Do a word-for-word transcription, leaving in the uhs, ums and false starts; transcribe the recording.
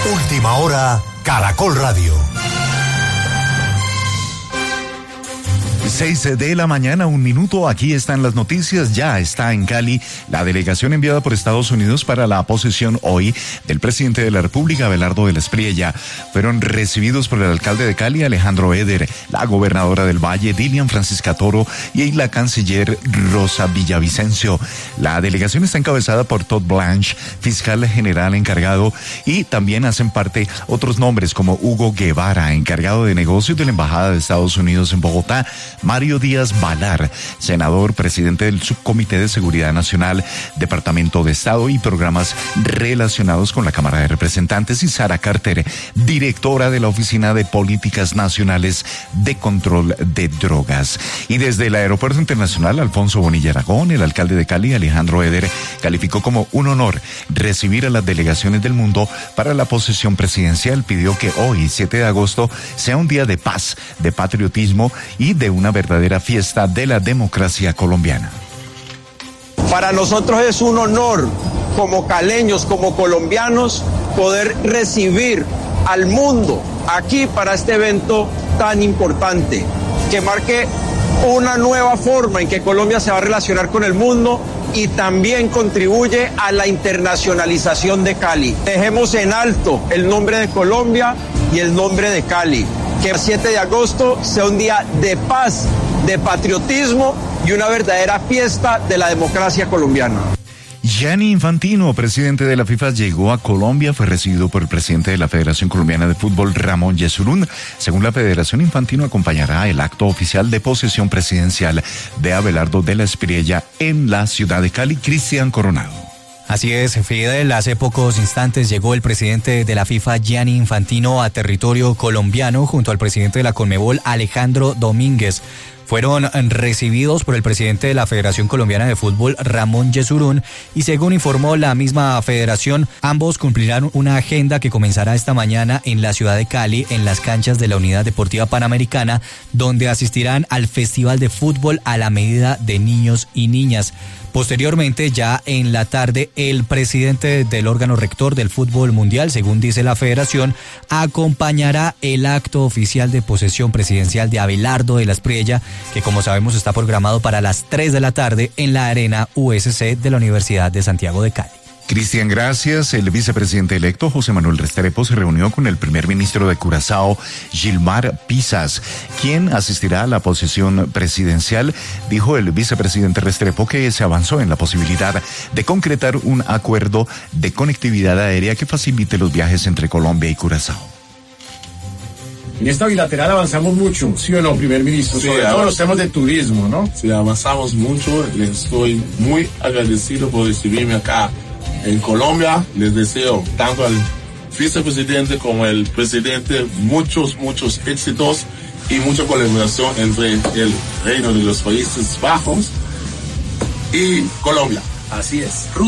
Última hora, Caracol Radio. Seis de la mañana, un minuto, aquí están las noticias. Ya está en Cali la delegación enviada por Estados Unidos para la posesión hoy del presidente de la República, Abelardo de la Espriella. Fueron recibidos por el alcalde de Cali, Alejandro Eder, la gobernadora del Valle, Dilian Francisca Toro, y la canciller Rosa Villavicencio. La delegación está encabezada por Todd Blanche, fiscal general encargado, y también hacen parte otros nombres como Hugo Guevara, encargado de negocios de la Embajada de Estados Unidos en Bogotá, Mario Díaz Balar, senador, presidente del Subcomité de Seguridad Nacional, Departamento de Estado y Programas relacionados con la Cámara de Representantes, y Sara Carter, directora de la Oficina de Políticas Nacionales de Control de Drogas. Y desde el Aeropuerto Internacional Alfonso Bonilla Aragón, el alcalde de Cali, Alejandro Eder, calificó como un honor recibir a las delegaciones del mundo para la posesión presidencial. Pidió que hoy, siete de agosto, sea un día de paz, de patriotismo y de una verdadera fiesta de la democracia colombiana. Para nosotros es un honor, como caleños, como colombianos, poder recibir al mundo aquí para este evento tan importante, que marque una nueva forma en que Colombia se va a relacionar con el mundo y también contribuye a la internacionalización de Cali. Dejemos en alto el nombre de Colombia y el nombre de Cali. Que el siete de agosto sea un día de paz, de patriotismo y una verdadera fiesta de la democracia colombiana. Gianni Infantino, presidente de la FIFA, llegó a Colombia, fue recibido por el presidente de la Federación Colombiana de Fútbol, Ramón Yesurún. Según la Federación, Infantino acompañará el acto oficial de posesión presidencial de Abelardo de la Espriella en la ciudad de Cali. Cristian Coronado. Así es, Fidel, hace pocos instantes llegó el presidente de la FIFA, Gianni Infantino, a territorio colombiano junto al presidente de la Conmebol, Alejandro Domínguez. Fueron recibidos por el presidente de la Federación Colombiana de Fútbol, Ramón Yesurún, y según informó la misma federación, ambos cumplirán una agenda que comenzará esta mañana en la ciudad de Cali, en las canchas de la Unidad Deportiva Panamericana, donde asistirán al Festival de Fútbol a la medida de niños y niñas. Posteriormente, ya en la tarde, el presidente del órgano rector del fútbol mundial, según dice la federación, acompañará el acto oficial de posesión presidencial de Abelardo de la Espriella, que como sabemos está programado para las tres de la tarde en la Arena U S C de la Universidad de Santiago de Cali. Cristian, gracias. El vicepresidente electo, José Manuel Restrepo, se reunió con el primer ministro de Curazao, Gilmar Pisas, quien asistirá a la posesión presidencial. Dijo el vicepresidente Restrepo que se avanzó en la posibilidad de concretar un acuerdo de conectividad aérea que facilite los viajes entre Colombia y Curazao. En esta bilateral avanzamos mucho, ¿sí o no, primer ministro? Sí, sobre todo los temas de turismo, ¿no? Sí, avanzamos mucho. Les estoy muy agradecido por recibirme acá en Colombia. Les deseo tanto al vicepresidente como al presidente muchos, muchos éxitos y mucha colaboración entre el Reino de los Países Bajos y Colombia. Así es.